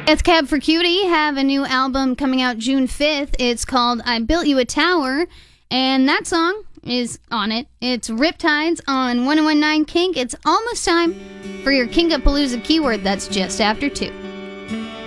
It's Cab for Cutie have a new album coming out June 5th. It's called I Built You a Tower, and that song is on it. It's Riptides on 1019 Kink. It's almost time for your Kinkapalooza keyword. That's just after 2.